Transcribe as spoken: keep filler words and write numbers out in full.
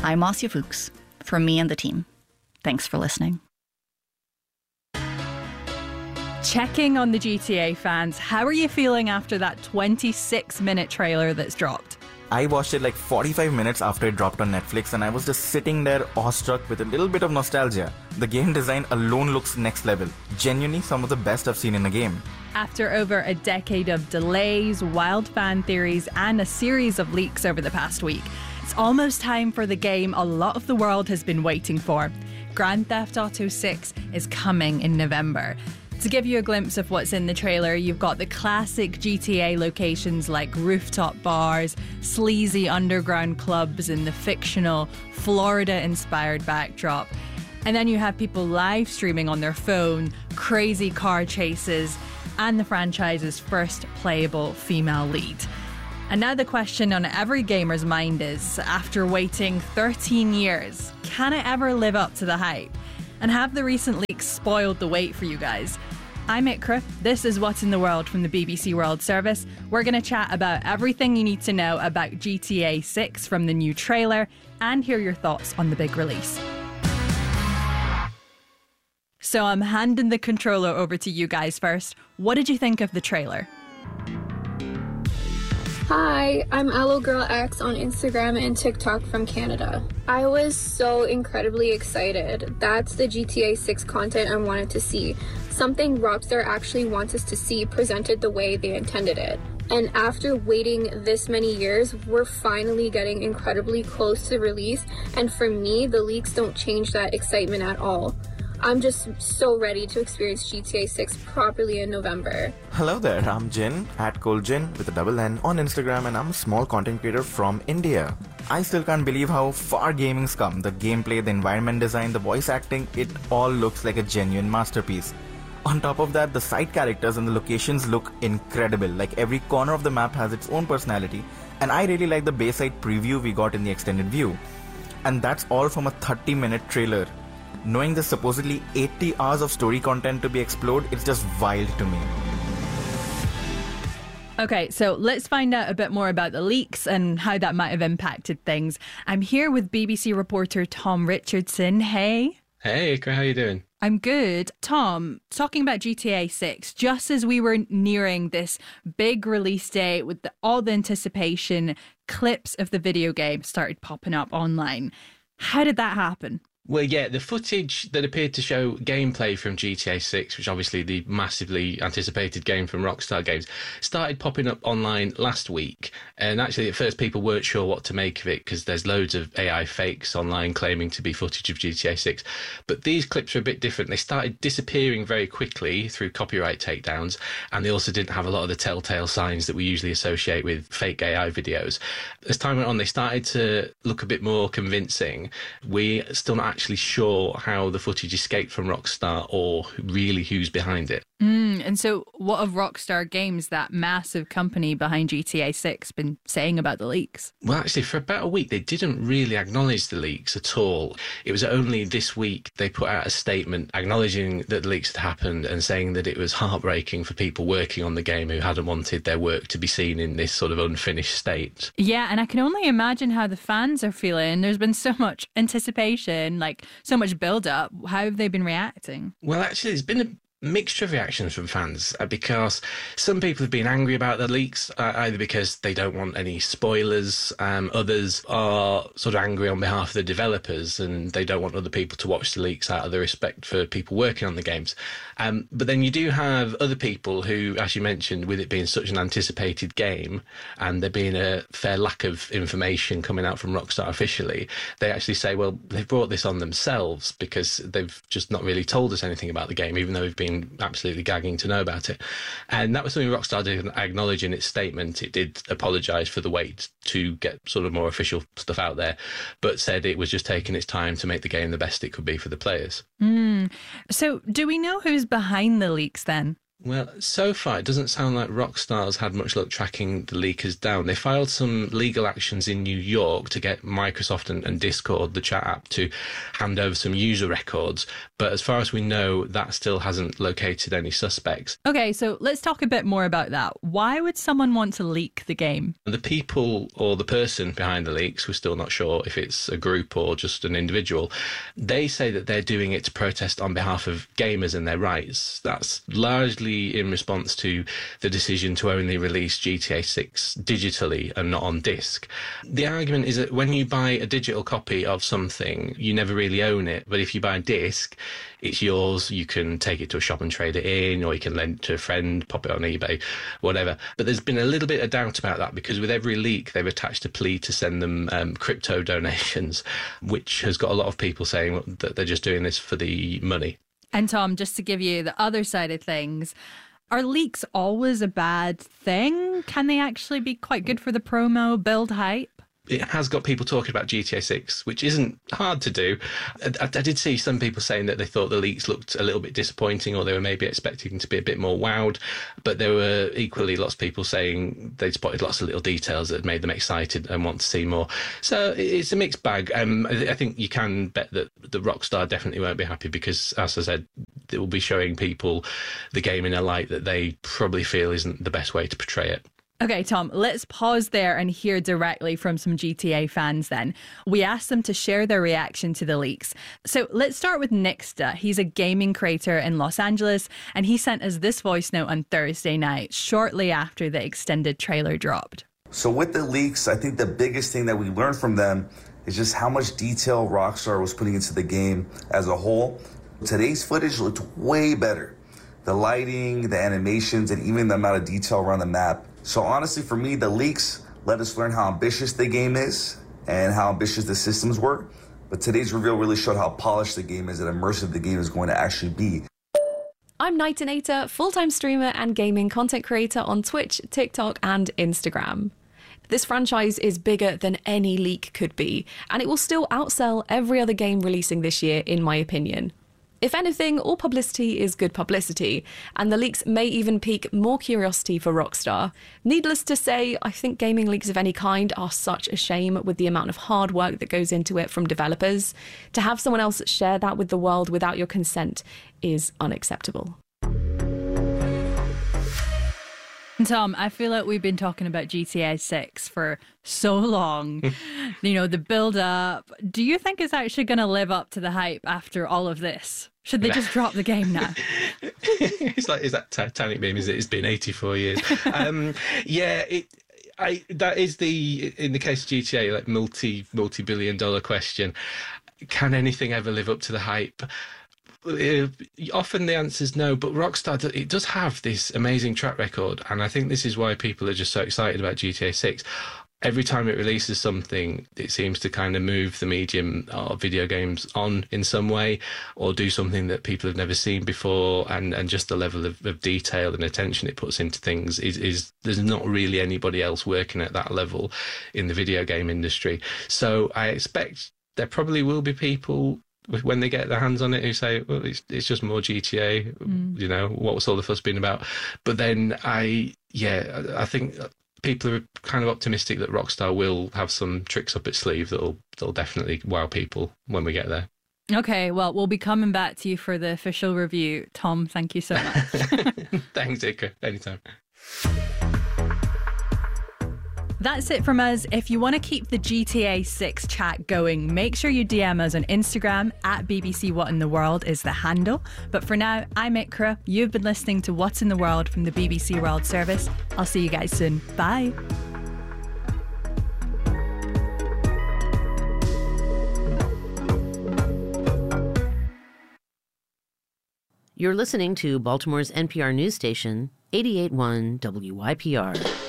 I'm Marcia Fuchs, from me and the team. Thanks for listening. Checking on the G T A fans, how are you feeling after that twenty-six minute trailer that's dropped? I watched it like forty-five minutes after it dropped on Netflix, and I was just sitting there awestruck with a little bit of nostalgia. The game design alone looks next level. Genuinely some of the best I've seen in a game. After over a decade of delays, wild fan theories, and a series of leaks over the past week, it's almost time for the game a lot of the world has been waiting for. Grand Theft Auto six is coming in November. To give you a glimpse of what's in the trailer, you've got the classic G T A locations like rooftop bars, sleazy underground clubs, and the fictional Florida-inspired backdrop. And then you have people live streaming on their phone, crazy car chases, and the franchise's first playable female lead. And now the question on every gamer's mind is, after waiting thirteen years, can it ever live up to the hype? And have the recent leaks spoiled the wait for you guys? I'm Ikra. This is What's in the World from the B B C World Service. We're going to chat about everything you need to know about G T A six from the new trailer and hear your thoughts on the big release. So I'm handing the controller over to you guys first. What did you think of the trailer? Hi, I'm Aloe Girl X on Instagram and TikTok from Canada. I was so incredibly excited. That's the G T A six content I wanted to see. Something Rockstar actually wants us to see presented the way they intended it. And after waiting this many years, we're finally getting incredibly close to release. And for me, the leaks don't change that excitement at all. I'm just so ready to experience G T A six properly in November. Hello there, I'm Jin, at Coldjin with a double N on Instagram, and I'm a small content creator from India. I still can't believe how far gaming's come. The gameplay, the environment design, the voice acting, it all looks like a genuine masterpiece. On top of that, the side characters and the locations look incredible. Like every corner of the map has its own personality, and I really like the Bayside preview we got in the extended view. And that's all from a thirty minute trailer. Knowing there's supposedly eighty hours of story content to be explored, it's just wild to me. Okay, so let's find out a bit more about the leaks and how that might have impacted things. I'm here with B B C reporter Tom Richardson. Hey. Hey, how you doing? I'm good. Tom, talking about G T A six, just as we were nearing this big release date with the, all the anticipation, clips of the video game started popping up online. How did that happen? Well, yeah, the footage that appeared to show gameplay from G T A six, which obviously the massively anticipated game from Rockstar Games, started popping up online last week. And actually, at first, people weren't sure what to make of it because there's loads of A I fakes online claiming to be footage of G T A six. But these clips are a bit different. They started disappearing very quickly through copyright takedowns, and they also didn't have a lot of the telltale signs that we usually associate with fake A I videos. As time went on, they started to look a bit more convincing. We're still not actually sure how the footage escaped from Rockstar or really who's behind it. Mm, and so what have Rockstar Games, that massive company behind G T A six, been saying about the leaks? Well, actually, for about a week, they didn't really acknowledge the leaks at all. It was only this week they put out a statement acknowledging that the leaks had happened and saying that it was heartbreaking for people working on the game who hadn't wanted their work to be seen in this sort of unfinished state. Yeah, and I can only imagine how the fans are feeling. There's been so much anticipation, like so much build-up. How have they been reacting? Well, actually, it's been a mixture of reactions from fans uh, because some people have been angry about the leaks, uh, either because they don't want any spoilers. Um, others are sort of angry on behalf of the developers and they don't want other people to watch the leaks out of the respect for people working on the games. Um, but then you do have other people who, as you mentioned, with it being such an anticipated game and there being a fair lack of information coming out from Rockstar officially, they actually say, well, they've brought this on themselves because they've just not really told us anything about the game, even though we've been absolutely gagging to know about it. And that was something Rockstar did acknowledge in its statement. It did apologise for the wait to get sort of more official stuff out there, but said it was just taking its time to make the game the best it could be for the players. Mm. So do we know who's behind the leaks then? Well, so far, it doesn't sound like Rockstar's had much luck tracking the leakers down. They filed some legal actions in New York to get Microsoft and, and Discord, the chat app, to hand over some user records. But as far as we know, that still hasn't located any suspects. Okay, so let's talk a bit more about that. Why would someone want to leak the game? The people or the person behind the leaks, we're still not sure if it's a group or just an individual, they say that they're doing it to protest on behalf of gamers and their rights. That's largely in response to the decision to only release G T A six digitally and not on disc. The argument is that when you buy a digital copy of something, you never really own it. But if you buy a disc, it's yours. You can take it to a shop and trade it in, or you can lend it to a friend, pop it on eBay, whatever. But there's been a little bit of doubt about that because with every leak, they've attached a plea to send them um, crypto donations, which has got a lot of people saying that they're just doing this for the money. And Tom, just to give you the other side of things, are leaks always a bad thing? Can they actually be quite good for the promo, build hype? It has got people talking about G T A six, which isn't hard to do. I, I did see some people saying that they thought the leaks looked a little bit disappointing, or they were maybe expecting to be a bit more wowed. But there were equally lots of people saying they'd spotted lots of little details that made them excited and want to see more. So it's a mixed bag. Um, I, I think you can bet that the Rockstar definitely won't be happy because, as I said, it will be showing people the game in a light that they probably feel isn't the best way to portray it. Okay, Tom, let's pause there and hear directly from some G T A fans then. We asked them to share their reaction to the leaks. So let's start with Nixta. He's a gaming creator in Los Angeles, and he sent us this voice note on Thursday night, shortly after the extended trailer dropped. So with the leaks, I think the biggest thing that we learned from them is just how much detail Rockstar was putting into the game as a whole. Today's footage looked way better. The lighting, the animations, and even the amount of detail around the map. So honestly, for me, the leaks let us learn how ambitious the game is and how ambitious the systems were. But today's reveal really showed how polished the game is and immersive the game is going to actually be. I'm Nightinator, full-time streamer and gaming content creator on Twitch, TikTok, and Instagram. This franchise is bigger than any leak could be, and it will still outsell every other game releasing this year, in my opinion. If anything, all publicity is good publicity, and the leaks may even pique more curiosity for Rockstar. Needless to say, I think gaming leaks of any kind are such a shame with the amount of hard work that goes into it from developers. To have someone else share that with the world without your consent is unacceptable. Tom, I feel like we've been talking about G T A six for so long. You know, the build up. Do you think it's actually going to live up to the hype after all of this? Should they just drop the game now? It's like, is that Titanic meme? Is it? It's been eighty-four years. um, yeah, it. I that is the in the case of G T A, like multi multi billion dollar question. Can anything ever live up to the hype? Uh, often the answer is no, but Rockstar, it does have this amazing track record, and I think this is why people are just so excited about G T A six. Every time it releases something, it seems to kind of move the medium of video games on in some way, or do something that people have never seen before, and, and just the level of, of detail and attention it puts into things is, is there's not really anybody else working at that level in the video game industry. So I expect there probably will be people when they get their hands on it who say, well, it's, it's just more G T A, mm. you know, what was all the fuss been about? But then I, yeah, I think people are kind of optimistic that Rockstar will have some tricks up its sleeve that'll, that'll definitely wow people when we get there. Okay, well, we'll be coming back to you for the official review. Tom, thank you so much. Thanks, Ika. Anytime. That's it from us. If you want to keep the G T A six chat going, make sure you D M us on Instagram at B B C What in the World is the handle. But for now, I'm Ikra. You've been listening to What's in the World from the B B C World Service. I'll see you guys soon. Bye. You're listening to Baltimore's N P R news station, eighty-eight point one W Y P R.